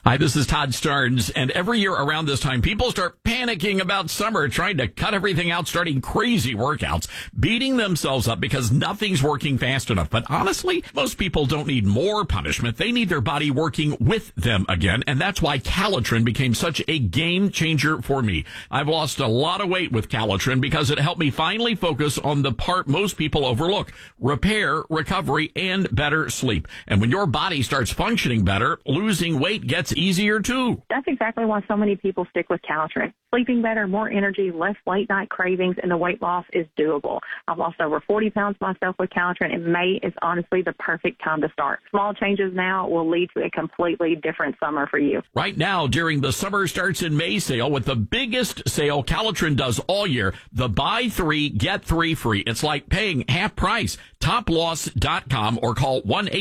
Hi, this is Todd Starnes, and every year around this time, people start panicking about summer, trying to cut everything out, starting crazy workouts, beating themselves up because nothing's working fast enough. But honestly, most people don't need more punishment. They need their body working with them again, and that's why Calitrin became such a game changer for me. I've lost a lot of weight with Calitrin because it helped me finally focus on the part most people overlook: repair, recovery, and better sleep. And when your body starts functioning better, losing weight gets easier too. That's exactly why so many people stick with Calitrin. Sleeping better, more energy, less late night cravings, and the weight loss is doable. I've lost over 40 pounds myself with Calitrin, and May is honestly the perfect time to start. Small changes now will lead to a completely different summer for you. Right now, during the Summer Starts in May sale, with the biggest sale Calitrin does all year, the buy 3, get 3 free. It's like paying half price. TopLoss.com or call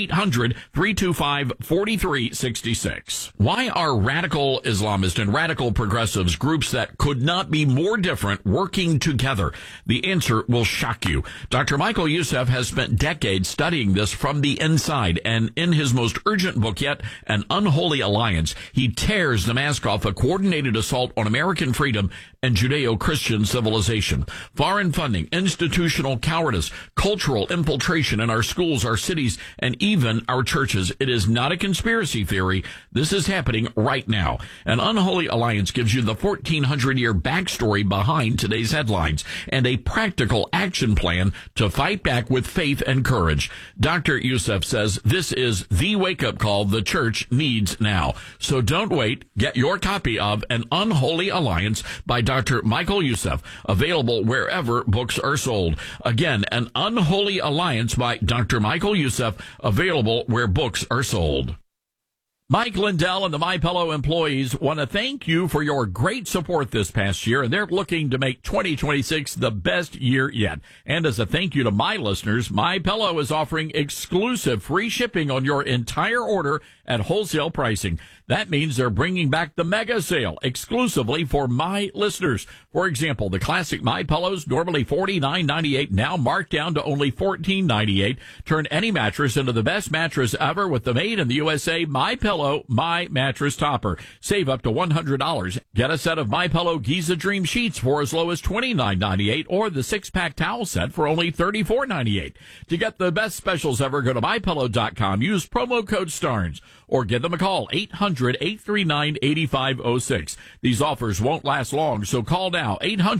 1-800-325-4366. Why are radical Islamists and radical progressives, groups that could not be more different, working together? The answer will shock you. Dr. Michael Youssef has spent decades studying this from the inside, and in his most urgent book yet, An Unholy Alliance, he tears the mask off a coordinated assault on American freedom and Judeo-Christian civilization. Foreign funding, institutional cowardice, cultural infiltration in our schools, our cities, and even our churches. It is not a conspiracy theory. This is happening right now. An Unholy Alliance gives you the 1,400-year backstory behind today's headlines and a practical action plan to fight back with faith and courage. Dr. Youssef says this is the wake-up call the church needs now. So don't wait. Get your copy of An Unholy Alliance by Dr. Michael Youssef, available wherever books are sold. Again, An Unholy Alliance by Dr. Michael Youssef, available where books are sold. Mike Lindell and the MyPillow employees want to thank you for your great support this past year, and they're looking to make 2026 the best year yet. And as a thank you to my listeners, MyPillow is offering exclusive free shipping on your entire order at wholesale pricing. That means they're bringing back the mega sale exclusively for my listeners. For example, the classic My Pillows, normally $49.98, now marked down to only $14.98. Turn any mattress into the best mattress ever with the made in the USA My Pillow My Mattress Topper. Save up to $100. Get a set of My Pillow Giza Dream Sheets for as low as $29.98, or the 6-pack towel set for only $34.98. To get the best specials ever, go to MyPillow.com. Use promo code STARNS, or give them a call, 800-839-8506. These offers won't last long, so call now,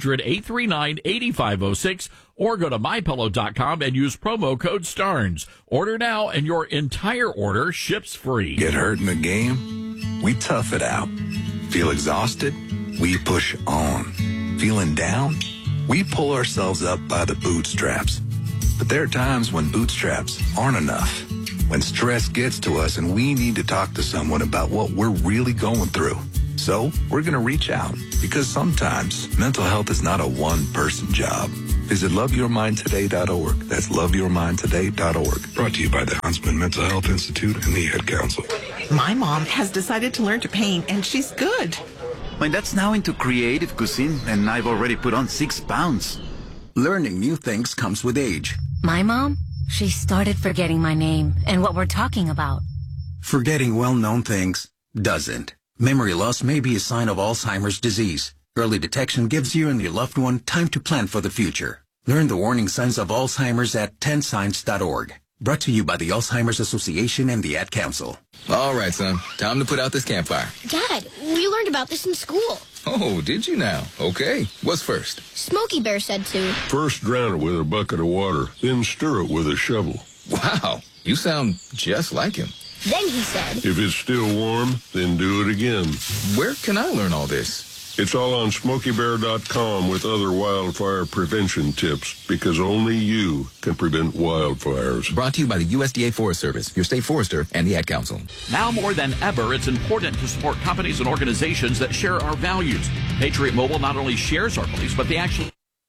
800-839-8506, or go to MyPillow.com and use promo code STARNS. Order now, and your entire order ships free. Get hurt in the game? We tough it out. Feel exhausted? We push on. Feeling down? We pull ourselves up by the bootstraps. But there are times when bootstraps aren't enough. When stress gets to us and we need to talk to someone about what we're really going through. So we're going to reach out, because sometimes mental health is not a one-person job. Visit loveyourmindtoday.org. That's loveyourmindtoday.org. Brought to you by the Huntsman Mental Health Institute and the Ad Council. My mom has decided to learn to paint, and she's good. My dad's now into creative cuisine, and I've already put on 6 pounds. Learning new things comes with age. My mom? She started forgetting my name and what we're talking about. Forgetting well-known things doesn't. Memory loss may be a sign of Alzheimer's disease. Early detection gives you and your loved one time to plan for the future. Learn the warning signs of Alzheimer's at 10signs.org. Brought to you by the Alzheimer's Association and the Ad Council. All right, son. Time to put out this campfire. Dad, we learned about this in school. Oh, did you now? Okay. What's first? Smokey Bear said to. First drown it with a bucket of water, then stir it with a shovel. Wow. You sound just like him. Then he said. If it's still warm, then do it again. Where can I learn all this? It's all on SmokeyBear.com with other wildfire prevention tips, because only you can prevent wildfires. Brought to you by the USDA Forest Service, your state forester, and the Ad Council. Now more than ever, it's important to support companies and organizations that share our values. Patriot Mobile not only shares our beliefs, but they actually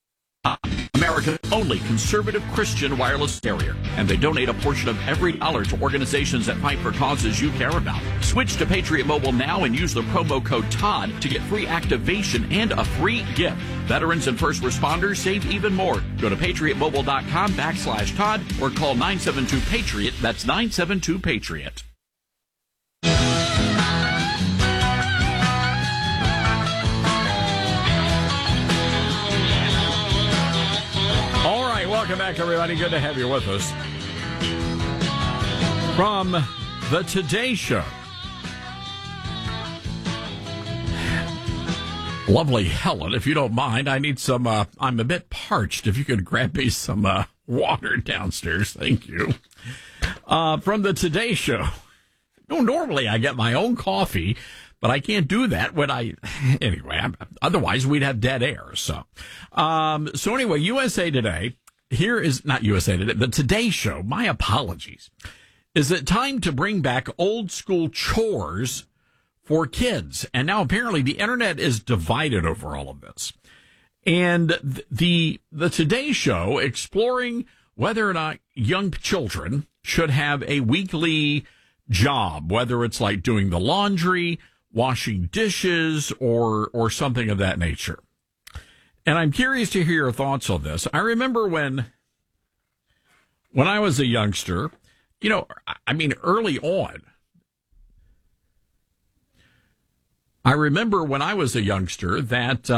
America's only conservative Christian wireless carrier, and they donate a portion of every dollar to organizations that fight for causes you care about. Switch to Patriot Mobile now and use the promo code TODD to get free activation and a free gift. Veterans and first responders save even more. Go to patriotmobile.com/Todd or call 972-PATRIOT. That's 972-PATRIOT. back, everybody. Good to have you with us. From the Today Show. Lovely Helen, if you don't mind, I need some, I'm a bit parched. If you could grab me some water downstairs. Thank you. From the Today Show. No, normally I get my own coffee, but I can't do that when otherwise we'd have dead air. So anyway, USA Today, here is, not USA Today, the Today Show, my apologies. Is it time to bring back old school chores for kids? And now apparently the internet is divided over all of this. And the Today Show exploring whether or not young children should have a weekly job, whether it's like doing the laundry, washing dishes, or something of that nature. And I'm curious to hear your thoughts on this. I remember when I was a youngster, early on, I remember when I was a youngster that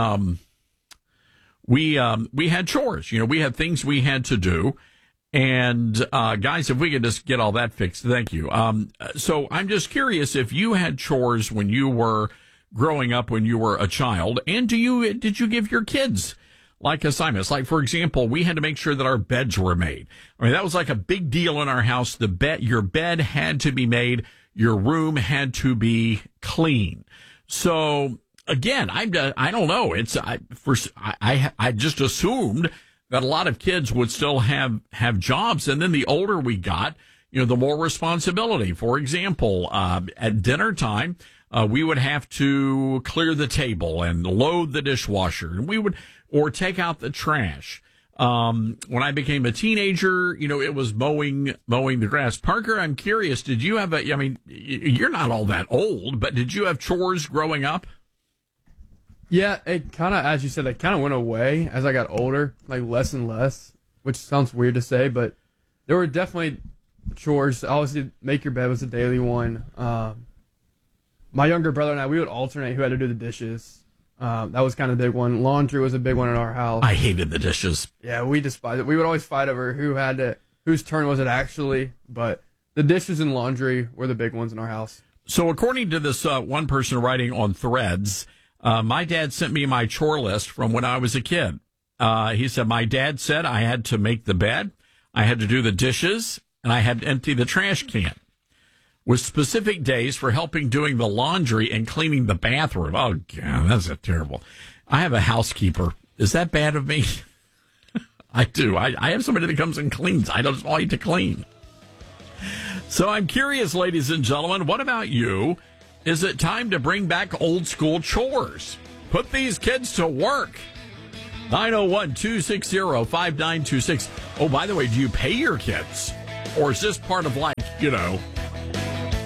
we had chores. We had things we had to do. And guys, if we could just get all that fixed, thank you. So I'm just curious if you had chores when you were growing up, when you were a child, and did you give your kids like assignments? Like, for example, we had to make sure that our beds were made. I mean, that was like a big deal in our house. Your bed had to be made. Your room had to be clean. So again, I don't know. I just assumed that a lot of kids would still have jobs. And then the older we got, the more responsibility. For example, at dinner time, we would have to clear the table and load the dishwasher, and or take out the trash. When I became a teenager, it was mowing the grass. Parker, I'm curious, did you have you're not all that old, but did you have chores growing up? Yeah, it kind of, as you said, it kind of went away as I got older, like less and less, which sounds weird to say, but there were definitely chores. Obviously, make your bed was a daily one. My younger brother and I, we would alternate who had to do the dishes. That was kind of a big one. Laundry was a big one in our house. I hated the dishes. Yeah, we despised it. We would always fight over whose turn was it actually, but the dishes and laundry were the big ones in our house. So according to this one person writing on Threads, my dad sent me my chore list from when I was a kid. He said, my dad said I had to make the bed, I had to do the dishes, and I had to empty the trash can, with specific days for helping doing the laundry and cleaning the bathroom. Oh, God, that's terrible. I have a housekeeper. Is that bad of me? I do. I have somebody that comes and cleans. I don't want to clean. So I'm curious, ladies and gentlemen, what about you? Is it time to bring back old school chores? Put these kids to work. 901-260-5926. Oh, by the way, do you pay your kids? Or is this part of